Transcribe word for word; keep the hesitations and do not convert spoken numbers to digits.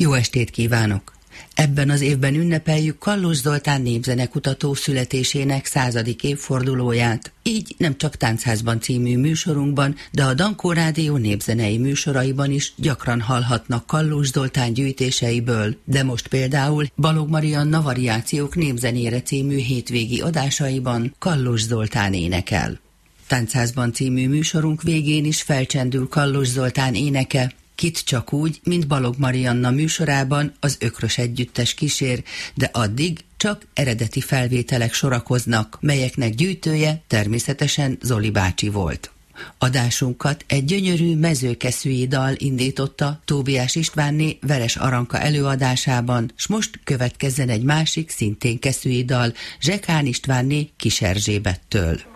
Jó estét kívánok! Ebben az évben ünnepeljük Kallós Zoltán népzenekutató születésének századik évfordulóját. Így nem csak Táncházban című műsorunkban, de a Dankó Rádió népzenei műsoraiban is gyakran hallhatnak Kallós Zoltán gyűjtéseiből. De most például Balogh Marianna Variációk népzenére című hétvégi adásaiban Kallós Zoltán énekel. Táncházban című műsorunk végén is felcsendül Kallós Zoltán éneke, kit csak úgy, mint Balogh Marianna műsorában az Ökrös Együttes kísér, de addig csak eredeti felvételek sorakoznak, melyeknek gyűjtője természetesen Zoli bácsi volt. Adásunkat egy gyönyörű mezőkeszűi dal indította Tóbiás Istvánné Veres Aranka előadásában, s most következzen egy másik, szintén keszűi dal Zsekán Istvánné Kis Erzsébettől.